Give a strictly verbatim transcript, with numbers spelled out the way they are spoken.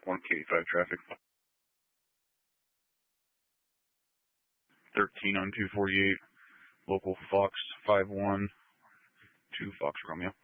one K five traffic. thirteen on two forty-eight, local Fox five one, two Fox Romeo.